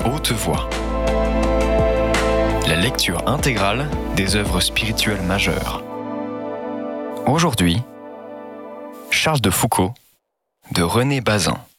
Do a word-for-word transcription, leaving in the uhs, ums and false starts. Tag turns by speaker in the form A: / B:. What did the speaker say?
A: Haute Voix. La lecture intégrale des œuvres spirituelles majeures. Aujourd'hui, Charles de Foucauld de René Bazin.